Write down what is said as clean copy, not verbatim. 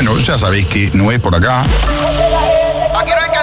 bueno, ya sabéis que no es por acá. Aquí no hay